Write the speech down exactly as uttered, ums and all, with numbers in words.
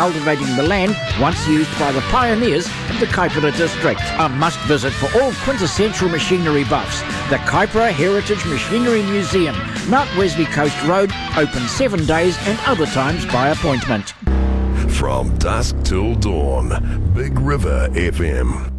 cultivating the land once used by the pioneers of the Kaipara district. A must-visit for all quintessential machinery buffs. The Kaipara Heritage Machinery Museum, Mount Wesley Coast Road, open seven days and other times by appointment. From dusk till dawn, Big River F M.